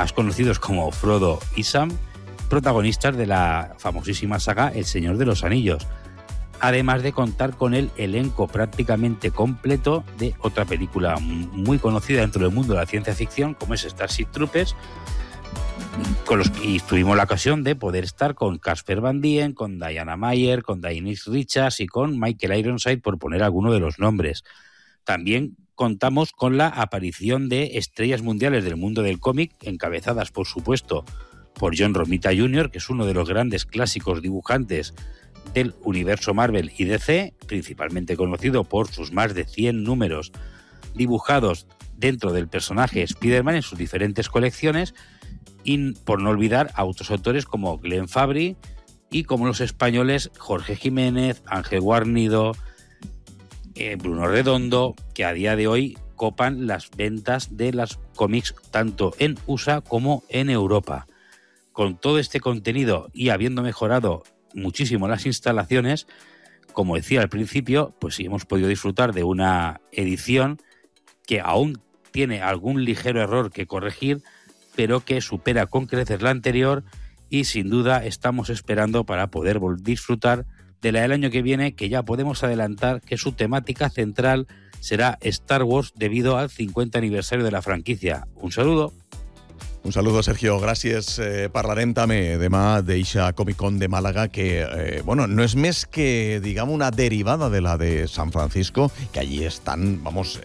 más conocidos como Frodo y Sam, protagonistas de la famosísima saga El Señor de los Anillos, además de contar con el elenco prácticamente completo de otra película muy conocida dentro del mundo de la ciencia ficción, como es Starship Troopers, y tuvimos la ocasión de poder estar con Casper Van Dien, con Diana Mayer, con Daenerys Richards y con Michael Ironside, por poner alguno de los nombres. También contamos con la aparición de estrellas mundiales del mundo del cómic, encabezadas, por supuesto, por John Romita Jr., que es uno de los grandes clásicos dibujantes del universo Marvel y DC, principalmente conocido por sus más de 100 números dibujados dentro del personaje Spider-Man en sus diferentes colecciones, y por no olvidar a otros autores como Glenn Fabry y como los españoles Jorge Jiménez, Ángel Guarnido, Bruno Redondo, que a día de hoy copan las ventas de los cómics tanto en USA como en Europa. Con todo este contenido y habiendo mejorado muchísimo las instalaciones, como decía al principio, pues sí hemos podido disfrutar de una edición que aún tiene algún ligero error que corregir, pero que supera con creces la anterior, y sin duda estamos esperando para poder disfrutar de la del año que viene, que ya podemos adelantar que su temática central será Star Wars debido al 50 aniversario de la franquicia. Un saludo. Un saludo, Sergio. Gràcies. Parlarem també demà d'eixa Comic-Con de Màlaga que, no és més que, diguem, una derivada de la de San Francisco, que allí estan,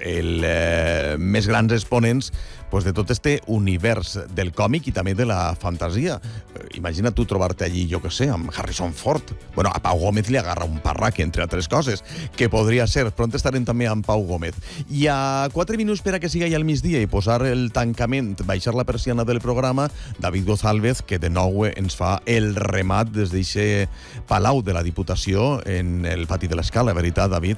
els més grans exponents de tot este univers del còmic i també de la fantasia. Imagina tu trobar-te allí, jo què sé, amb Harrison Ford. A Pau Gómez li agarra un parraque, entre altres coses, que podria ser. Pront estarem també amb Pau Gómez. I a 4 minuts per a que siga ja al migdia i posar el tancament, baixar la persiana del programa, David González, que de nou ens fa el remat des d'eixe Palau de la Diputació en el pati de l'Escala. Veritat, David?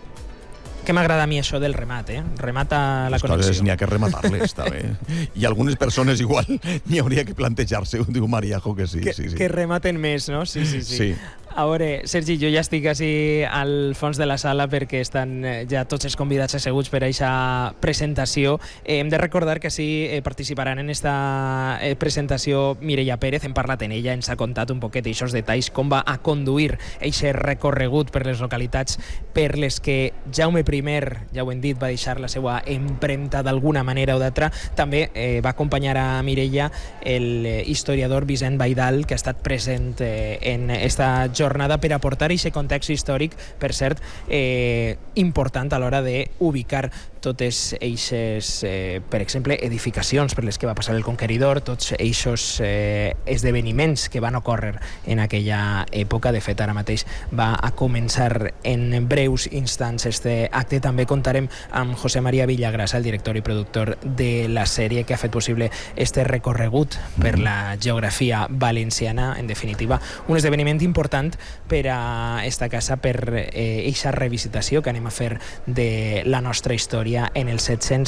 Que m'agrada a mi això del remat, remata la connexió. Les coses n'hi ha que rematar-les, també. I algunes persones igual n'hi hauria que plantejar-se, diu Mariajo que sí. Que rematen més, no? Sí. A veure, Sergi, jo ja estic així al fons de la sala perquè estan ja tots els convidats asseguts per a aquesta presentació. Hem de recordar que sí participaran en esta presentació Mireia Pérez, hem parlat en ella, ens ha contat un poquet d'aixòs detalls, com va a conduir aquest recorregut per les localitats per les que Jaume I, ja ho hem dit, va deixar la seva empremta d'alguna manera o d'altra. També va acompanyar a Mireia el historiador Vicent Baidal, que ha estat present en esta jornada per aportar aquest context històric, per cert, important a l'hora d'ubicar totes eixes, per exemple, edificacions per les que va passar el Conqueridor, tots eixos esdeveniments que van ocórrer en aquella època. De fet, ara mateix va a començar en breus instants este acte. També contarem amb José María Villagrasa, el director i productor de la sèrie, que ha fet possible este recorregut per la geografia valenciana. En definitiva, un esdeveniment important per a esta casa, per eixa revisitació que anem a fer de la nostra història en el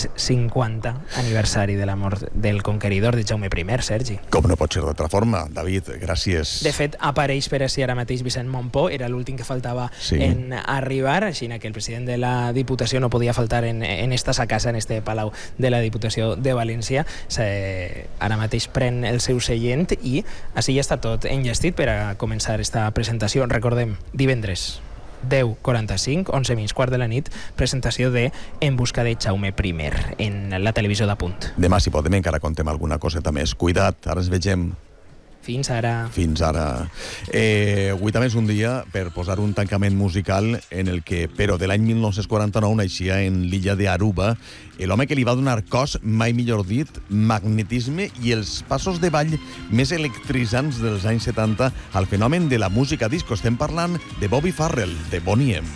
750 aniversari de la mort del Conqueridor de Jaume I, Sergi. Com no pot ser d'altra forma, David, gràcies. De fet, apareix per així ara mateix Vicent Montpó, era l'últim que faltava en arribar, així que el president de la Diputació no podia faltar en esta sa casa, en este Palau de la Diputació de València. Ara mateix pren el seu seient i així ja està tot enllestit per a començar esta presentació. Recordem, divendres 10:45, 11:15 de la nit, presentació de En busca de Jaume I en la televisió d'Apunt. Demà, si podem, encara contem alguna coseta més. Cuida't, ara ens vegem. Fins ara. Avui també és un dia per posar un tancament musical en el que, però de l'any 1949, naixia en l'illa d'Aruba l'home que li va donar cos, mai millor dit, magnetisme i els passos de ball més electritzants dels anys 70 al fenomen de la música disco. Estem parlant de Bobby Farrell, de Boney M.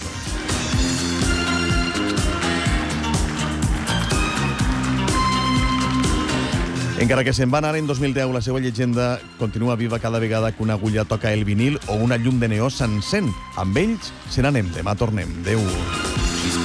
Encara que se'n va anar en 2010, la seva llegenda continua viva cada vegada que una agulla toca el vinil o una llum de neó s'encén. Amb ells se n'anem. Demà tornem. Adéu.